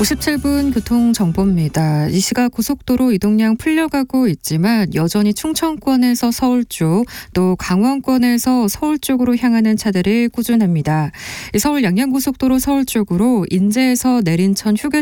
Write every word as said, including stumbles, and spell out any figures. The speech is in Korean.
오십칠 분 교통정보입니다. 이 시각 고속도로 이동량 풀려가고 있지만 여전히 충청권에서 서울 쪽, 또 강원권에서 서울 쪽으로 향하는 차들이 꾸준합니다. 서울 양양고속도로 서울 쪽으로 인제에서 내린천 휴게